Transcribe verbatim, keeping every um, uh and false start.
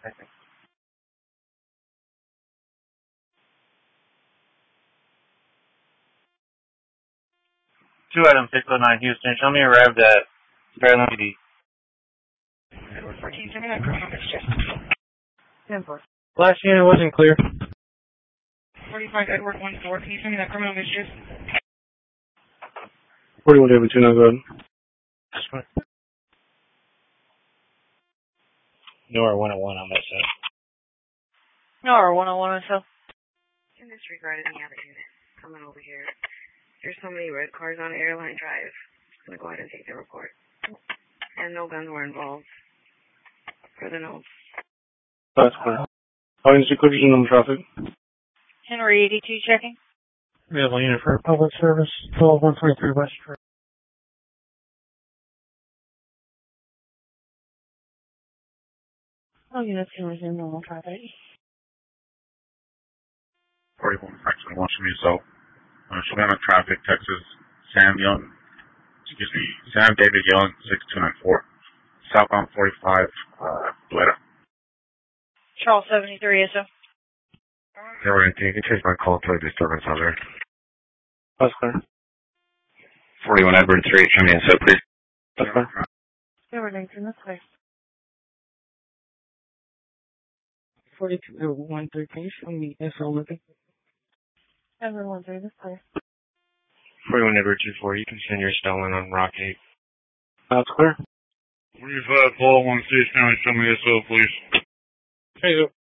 Two item six oh nine Houston. Show me arrived at Fairland P D. fourteen, send me that criminal mixture. ten four. Last unit wasn't clear. forty-five Edward one four, can you send me that criminal mixture? forty-one David two, now go ahead. Nor one oh one on that side. Nor one oh one on cell. In this regard, any other unit coming over here. There's so many red cars on Airline Drive. I'm going to go ahead and take the report. And no guns were involved. For the notes. That's clear. How is your collision on traffic? Henry eighty-two checking. We have a unit for public service, twelve one twenty-three West Street. Oh, units can resume normal traffic. forty-one, actually, wants me so. Uh, Savannah Traffic, Texas, Sam Young, excuse me, Sam David Young, six two nine four, southbound forty-five, uh, Bleda. Charles seventy-three, S O. Alright, can you change my call to a disturbance hazard? That's clear. forty-one Edward Street, show me S O, please. That's clear. Edward nineteen, that's clear. forty-two Edward one three, can you show me S O living? Edward one three, that's clear. forty-one Edward two four, you can send your stolen on Rock eight. That's clear. forty-five Paul one six, can you show me S O, please? Hey,